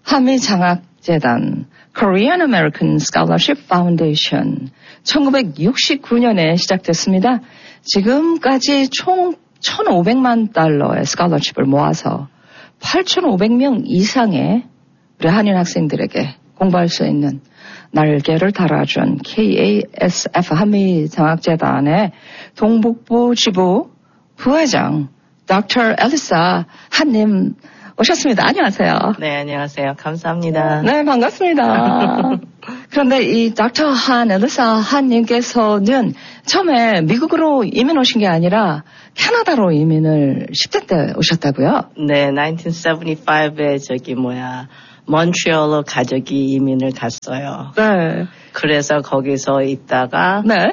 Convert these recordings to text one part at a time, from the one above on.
한미장학재단 Korean American Scholarship Foundation 1969년에 시작됐습니다. 지금까지 총 1,500만 달러의 스칼러십을 모아서 8,500명 이상의 우리 한인 학생들에게 공부할 수 있는 날개를 달아준 KASF 한미장학재단의 동북부 지부 부회장 Dr. 엘리사 한님 오셨습니다. 안녕하세요. 네, 안녕하세요. 감사합니다. 네, 반갑습니다. 그런데 이 Dr. 한, 엘리사 한님께서는 처음에 미국으로 이민 오신 게 아니라 캐나다로 이민을 10대 때 오셨다고요? 네, 1975에 몬트리올로 가족이 이민을 갔어요. 네. 그래서 거기서 있다가 네.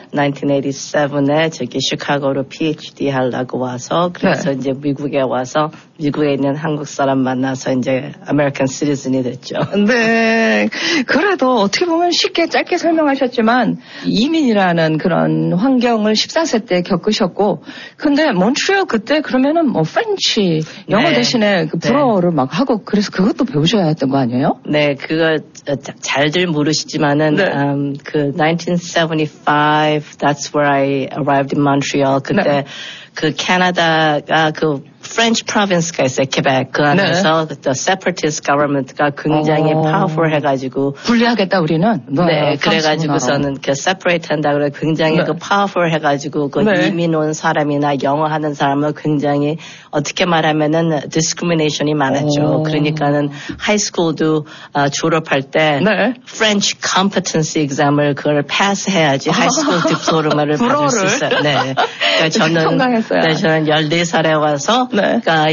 1987에 시카고로 PhD 하려고 와서 그래서 네. 이제 미국에 와서 미국에 있는 한국 사람 만나서 이제 아메리칸 시티즌이 됐죠. 네. 그래도 어떻게 보면 쉽게 짧게 설명하셨지만 이민이라는 그런 환경을 14세 때 겪으셨고 근데 몬트리올 그때 그러면은 뭐 프렌치 영어 네. 대신에 그 불어를 막 하고 그래서 그것도 배우셔야 했던 거 아니에요? 네, 그거 잘들 모르시지만은 네. 그 1975 that's where I arrived in Montreal. 그때 네. 그 캐나다가 그 French province가 있어요, Quebec. 그 안에서 the separatist government가 굉장히 powerful 해가지고 분리하겠다 우리는. 네, 그래가지고서는 그 separate 한다 그래 굉장히 네. 그 powerful 해가지고 그 네. 이민 온 사람이나 영어 하는 사람은 굉장히 어떻게 말하면은 discrimination이 많았죠. 그러니까는 하이스쿨도 졸업할 때 네. French competency exam을 그걸 패스해야지 하이스쿨 디플로마를 받을 수 있어요. 네, 그러니까 저는 통과했어요. 네, 저는 14살에 와서 네. 그러니까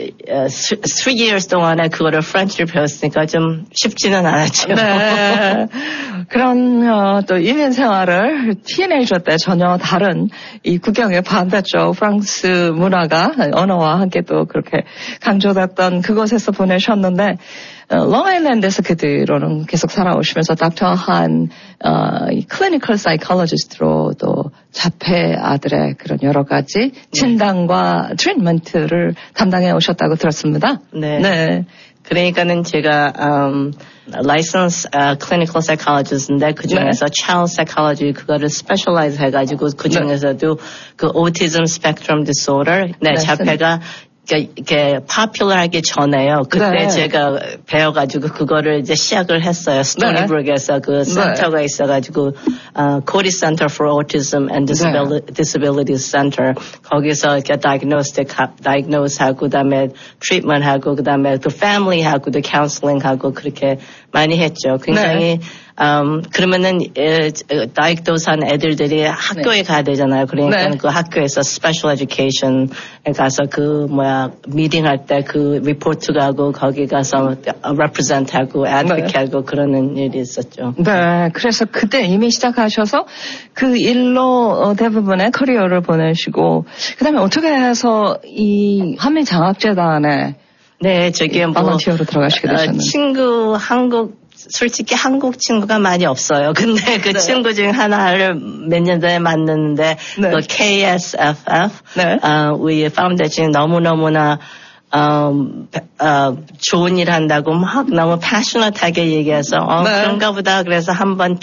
3 years 동안에 그거를 프렌치를 배웠으니까 좀 쉽지는 않았죠. 네. 그런 또 이민 생활을 티네이저 때 전혀 다른 이 국경의 반대쪽 프랑스 문화가 언어와 함께 또 그렇게 강조됐던 그곳에서 보내셨는데 롱아일랜드에서 그 뒤로는 계속 살아오시면서 닥터 한 클리니컬 사이콜로지스트로 또 자폐 아들의 그런 여러 가지 진단과 트리트먼트를 담당해 오셨다고 들었습니다. 네. 네. 그러니까는 제가 license clinical psychologist인데 그 중에서 child psychology 그거를 specialize 해가지고 그 중에서도 그 autism spectrum disorder 네, 자폐가 이렇게 popular 하기 전에요. 그때 네. 제가 배워가지고 그거를 이제 시작을 했어요. 스토니브룩에서 그 센터가 있어가지고 Cody Center for Autism and Disabilities Center 거기서 이렇게 diagnose하고 그다음에 treatment하고 그다음에 또 family하고도 counseling하고 그렇게 많이 했죠. 굉장히 그러면은 다이agnose한 애들들이 학교에 가야 되잖아요. 그러니까 그 학교에서 special education에 가서 미팅할 때 그 리포트 가고 거기 가서 represent하고 advocate하고 그러는 일이 있었죠. 네, 그래서 그때 이미 시작하셔서 그 일로 대부분의 커리어를 보내시고 그다음에 어떻게 해서 이 한미장학재단에 네, 저기 볼런티어로 들어가시게 되셨는지. 솔직히 한국 친구가 많이 없어요. 근데 그 친구 중 하나를 몇 년 전에 만났는데, 그 KSFF, 우리 파운데이션이 너무너무나, 좋은 일 한다고 막 너무 패셔너트하게 얘기해서, 그런가 보다. 그래서 한번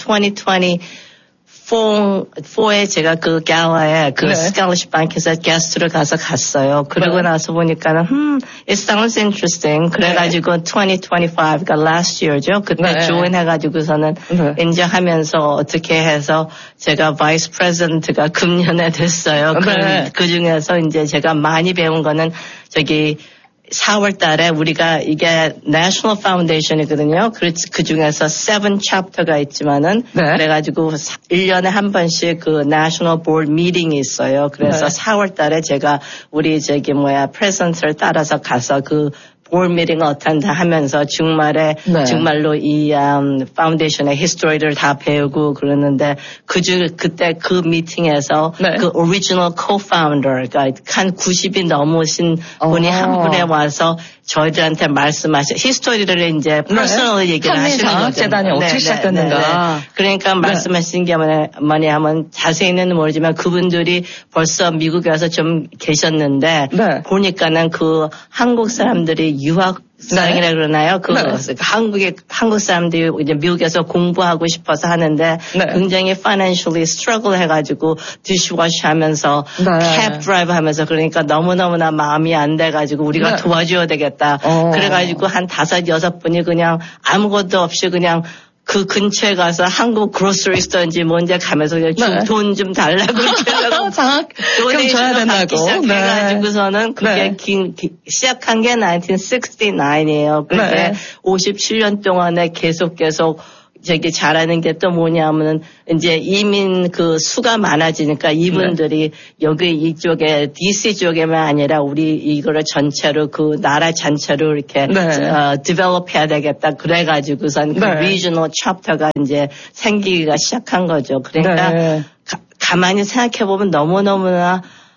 2024에 제가 그 갈라에 그 스칼러십 banquet에 게스트로 갔어요. 그러고 나서 보니까는 it sounds interesting. 그래가지고 2025가 last year죠. 그때 조인해가지고서는 인정하면서 어떻게 해서 제가 vice president가 금년에 됐어요. 그 중에서 이제 제가 많이 배운 거는 4월 달에 우리가 이게 National Foundation이거든요. 그 중에서 7 chapter가 있지만은 그래가지고 1년에 한 번씩 그 National Board Meeting이 있어요. 그래서 4월 달에 제가 우리 프레젠터를 따라서 가서 그 보ard 미팅을 어떤다 하면서 정말로 이 파운데이션의 히스토리를 다 배우고 그러는데 그때 그 미팅에서 그 오리지널 co-founder가 한 90이 넘으신 분이 한 분에 와서 저희들한테 말씀하신 히스토리를 이제 퍼스널 얘기를 하시는 거죠. 재단이 어떻게 시작됐는가. 그러니까 말씀하신 게 뭐냐면 자세히는 모르지만 그분들이 벌써 미국에 와서 좀 계셨는데 보니까는 그 한국 사람들이 유학 수당이라 그러나요? 한국 사람들이 이제 미국에서 공부하고 싶어서 하는데 굉장히 financially struggle 해가지고 dishwash 하면서 cab drive 하면서 그러니까 너무너무나 마음이 안 돼가지고 우리가 도와줘야 되겠다. 그래가지고 한 5-6분이 그냥 아무것도 없이 그냥 그 근처에 가서 한국 그로서리 스토어인지 뭔지 가면서 돈 좀 달라고 장학금 줘야 된다고 시작해가지고서는 그게 시작한 게 1969이에요. 그게 57년 동안에 계속 잘하는 게 또 뭐냐면은 이제 이민 그 수가 많아지니까 이분들이 여기 이쪽에 DC 쪽에만 아니라 우리 이거를 전체로 그 나라 전체로 이렇게 develop 해야 되겠다. 그래가지고선 그 regional chapter가 이제 생기기가 시작한 거죠. 그러니까 가만히 생각해 보면 너무너무나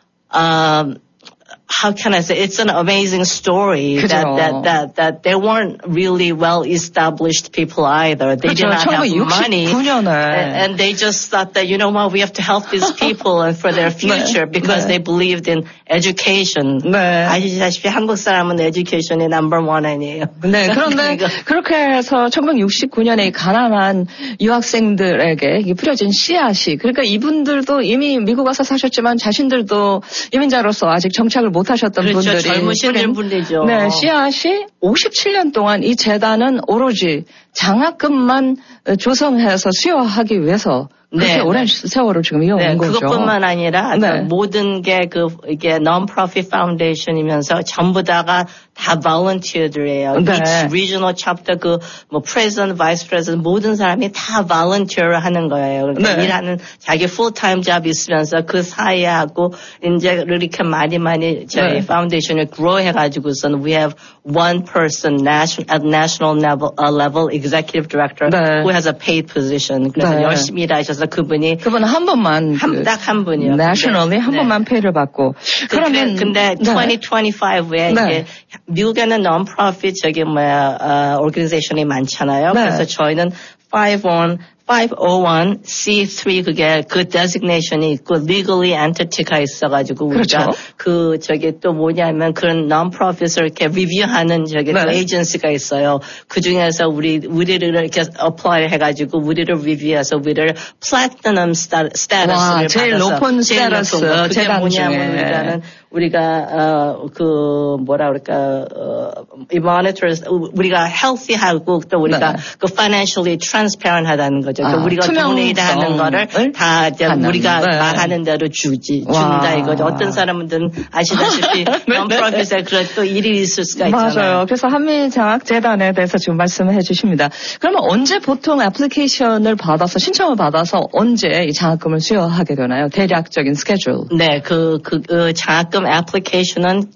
how can I say? It's an amazing story that they weren't really well established people either. They did not have money, and they just thought that you know what, we have to help these people and for their future because they believed in education. 아시다시피 한국 사람은 education이 number one 아니에요. 네, 그런데 그렇게 해서 1969년에 가난한 유학생들에게 뿌려진 씨앗이 그러니까 이분들도 이미 미국 와서 사셨지만 자신들도 이민자로서 아직 정착을 못하셨던 분들이 젊으신 분들이죠. 네, 씨앗이 57년 동안 이 재단은 오로지 장학금만 조성해서 수여하기 위해서 그렇게 오랜 세월을 지금 이어온 거죠. 그것뿐만 아니라 모든 게 이게 non-profit foundation이면서 전부 다가 다 volunteer들이에요. Each regional chapter 뭐 president, vice president 모든 사람이 다 volunteer 하는 거예요. 그러니까 일하는 자기 full-time job 있으면서 그 사이에 하고 이제 이렇게 많이 저희 foundation을 grow 해가지고선 we have one person at national level executive director who has a paid position. 그래서 열심히 일하셔서 그분은 한 번만 딱 한 분이요. nationally 한 번만 페이를 받고. 그러면 근데 2025에 이제 미국에는 non-profit organization이 많잖아요. 그래서 저희는 501c3 그게 그 designation이 있고 legally entity가 있어가지고 우리가 또 뭐냐면 그런 non-profit을 이렇게 review하는 그 agency가 있어요. 그 중에서 우리를 이렇게 apply 해가지고 우리를 review해서 우리를 platinum status를 받아서 제일 높은 스테이터스 그게 뭐냐면 우리가 이 monitors 우리가 healthy하고 또 우리가 그 financially transparent 하다는 거죠. 우리가 donate 하는 거를 다 우리가 말하는 대로 준다 이거죠. 어떤 사람들은 아시다시피 non-profit에 그런 또 일이 있을 수가 있잖아요. 맞아요. 그래서 한미장학재단에 대해서 지금 말씀을 해주십니다. 그러면 언제 보통 애플리케이션을 받아서 신청을 받아서 언제 이 장학금을 수여하게 되나요? 대략적인 스케줄. 네, 그 장학금 애플리케이션은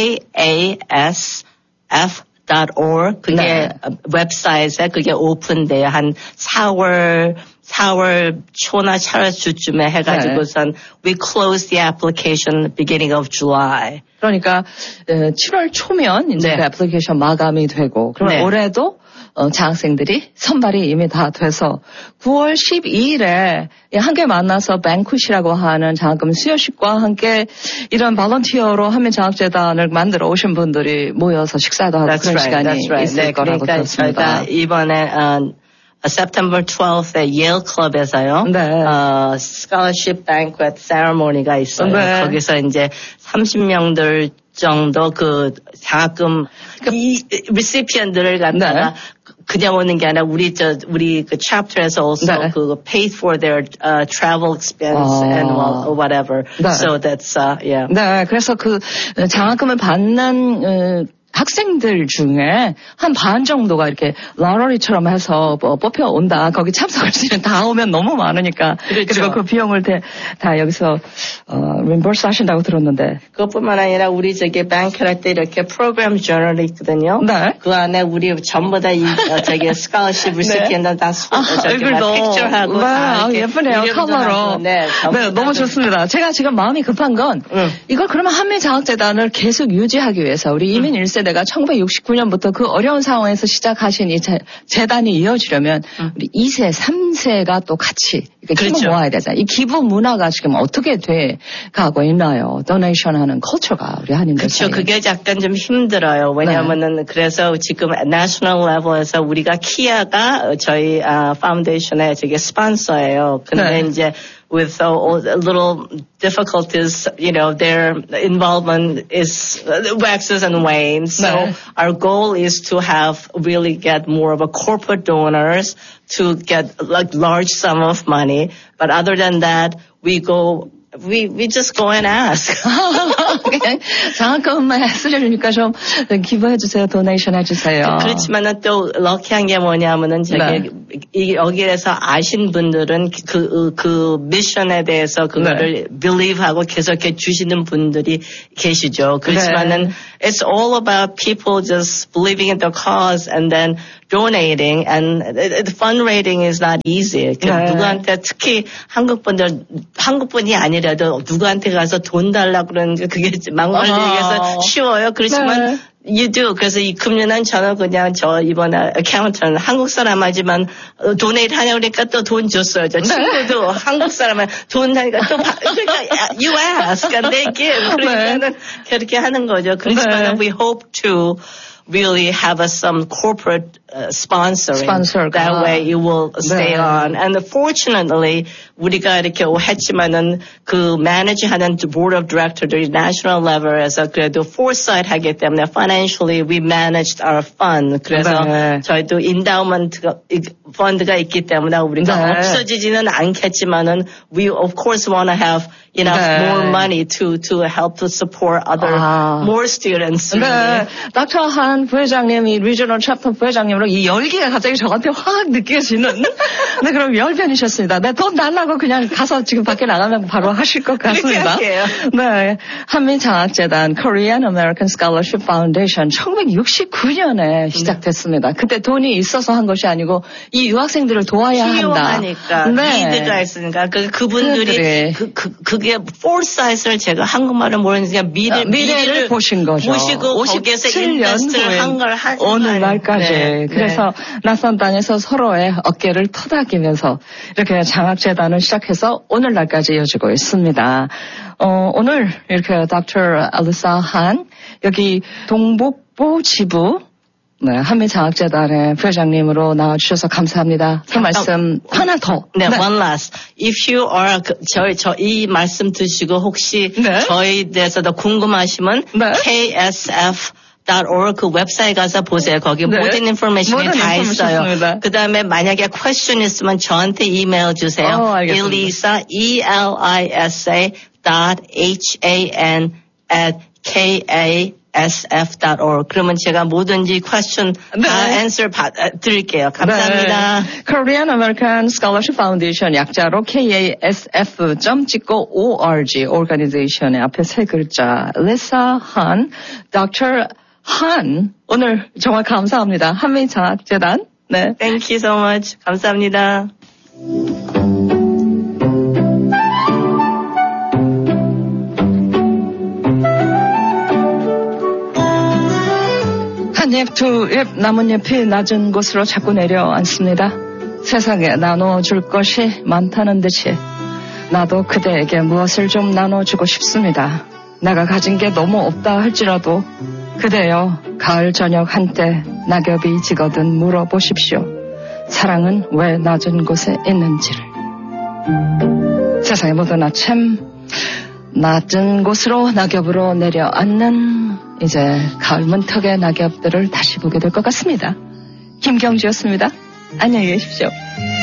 KASF.org 그게 웹사이트에 그게 오픈돼요. 한 4월 초나 4월 초쯤에 해가지고선 we close the application beginning of July. 그러니까 7월 초면 이제 그 애플리케이션 마감이 되고 그러면 올해도 장학생들이 선발이 이미 다 돼서 9월 12일에 함께 만나서 뱅쿠시라고 하는 장학금 수여식과 함께 이런 볼런티어로 한미장학재단을 만들어 오신 분들이 모여서 식사도 하고 그런 시간이 있을 거라고 들었습니다. 저희가 이번에 September 12th에 Yale Club에서요. scholarship banquet ceremony가 있어요. 거기서 이제 30명들 정도 그 장학금 이 recipient들을 갖다가 그냥 오는 게 아니라 우리 그 chapter에서 also 그 paid for their travel expense and whatever. So that's 네, 그래서 그 장학금을 받는 학생들 중에 한 반 정도가 이렇게 러러리처럼 해서 뽑혀온다. 거기 참석할 수 있는 다 오면 너무 많으니까. 그리고 그 비용을 다 여기서 reimburse 하신다고 들었는데. 그것뿐만 아니라 우리 뱅크 할 때 이렇게 프로그램 저널이 있거든요. 그 안에 우리 전부 다 스칼러십 리시피언트 다 픽처하고 예쁘네요. 커버로. 네, 너무 좋습니다. 제가 지금 마음이 급한 건 이걸 그러면 한미장학재단을 계속 유지하기 위해서 우리 이민 1세 세대가 1969년부터 그 어려운 상황에서 시작하신 이 재단이 이어지려면 우리 2세, 3세가 또 같이 힘을 그렇죠. 모아야 되잖아요. 이 기부 문화가 지금 어떻게 돼 가고 있나요? 도네이션 하는 컬처가 우리 한인들 사이에. 그렇죠. 그게 약간 좀 힘들어요. 왜냐하면은 그래서 지금 national level에서 우리가 키아가 저희 파운데이션의 저게 스폰서예요. 근데 이제 with a little difficulties, you know, their involvement is waxes and wanes. So our goal is to have really get more of a corporate donors to get like large sum of money. But other than that, we just go and ask. 장학금만 쓰려니까 좀 기부해주세요, 도네이션 해주세요. 그렇지만은 또 럭키한 게 뭐냐면은 저기 여기에서 아신 분들은 그 미션에 대해서 그거를 believe하고 계속 이렇게 주시는 분들이 계시죠. 그렇지만은 it's all about people just believing in the cause and then donating and fundraising is not easy. 누구한테 특히 한국분이 아니라도 누구한테 가서 돈 달라 그러는 게 그게 막말리기에서 쉬워요. 그렇지만 you do. 그래서 이 금년은 저는 그냥 저 이번에 accountant 한국 사람 하지만 donate 하냐 그러니까 또 돈 줬어요. 저 친구도 한국 사람은 돈 하니까 또 그러니까 you ask and they give. 그러니까는 그렇게 하는 거죠. 그렇지만 we hope to really have some corporate sponsoring. That way it will stay on. And fortunately, 우리가 이렇게 했지만은 그 manage 하는 board of directors national level에서 그래도 foresight 하기 때문에 financially we managed our fund. 그래서 저희도 endowment fund가 있기 때문에 우리가 없어지지는 않겠지만은 we of course want to have enough more money to help to support other more students. 네. 닥터 한 부회장님이 리저널 챕터 부회장님으로 이 열기가 갑자기 저한테 확 느껴지는. 네, 그럼 열변이셨습니다. 네, 돈 달라고 그냥 가서 지금 밖에 나가면 바로 하실 것 같습니다. 네, 한민장학재단 Korean American Scholarship Foundation 1969년에 시작됐습니다. 그때 돈이 있어서 한 것이 아니고 이 유학생들을 도와야 한다. 필요하니까 니드가 있으니까 그분들이 그게 foresight을 제가 한국말을 모르는데 미래를 보신 거죠. 보시고 거기에서 인베스트를 한 걸 오늘날까지. 그래서 낯선 땅에서 서로의 어깨를 토닥이면서 이렇게 장학재단을 시작해서 오늘날까지 이어지고 있습니다. 오늘 이렇게 Dr. Alyssa Han 여기 동북부 지부 한미장학재단의 부회장님으로 나와주셔서 감사합니다. 그 말씀 하나 더. 네, one last. If you are 이 말씀 드시고 혹시 저희 대해서 더 궁금하시면 KSF.org 그 웹사이트 가서 보세요. 거기 모든 인포메이션이 다 있어요. 그 다음에 만약에 question 있으면 저한테 이메일 주세요. Elisa, elisa.han@kasf.org. 그러면 제가 뭐든지 question 다 answer 드릴게요. 감사합니다. Korean American Scholarship Foundation 약자로 KASF 찍고 org organization의 앞에 세 글자. Alyssa Han, Dr. Han 오늘 정말 감사합니다. 한민장학재단. 네. Thank you so much. 감사합니다. 한 잎, 두 잎, 나뭇잎이 낮은 곳으로 자꾸 내려앉습니다. 세상에 나눠줄 것이 많다는 듯이 나도 그대에게 무엇을 좀 나눠주고 싶습니다. 내가 가진 게 너무 없다 할지라도 그대여 가을 저녁 한때 낙엽이 지거든 물어보십시오. 사랑은 왜 낮은 곳에 있는지를. 세상의 모든 아침 낮은 곳으로 낙엽으로 내려앉는 이제 가을 문턱의 낙엽들을 다시 보게 될 것 같습니다. 김경주였습니다. 안녕히 계십시오.